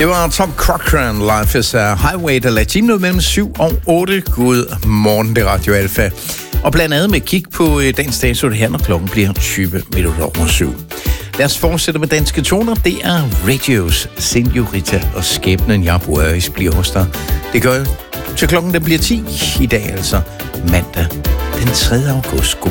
Det var Tom Cochrane, Life is a Highway, der lagde timen mellem 7 og 8. God morgen, det er Radio Alfa. Og blandt andet med kig på dagens dato, det her, når klokken bliver 7:20. Lad os fortsætte med danske toner. Det er Radios Senorita og skæbnen jeg Worries bliver hos dig. Det gør til klokken, der bliver 10 i dag, altså mandag den 3. august.